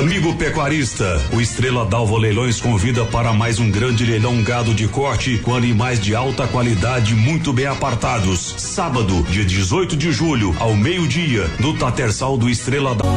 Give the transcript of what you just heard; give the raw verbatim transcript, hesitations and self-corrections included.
Amigo pecuarista, o Estrela d'Alva Leilões convida para mais um grande leilão gado de corte com animais de alta qualidade muito bem apartados. Sábado, dia dezoito de julho, ao meio-dia, no Tatersal do Estrela d'Alva.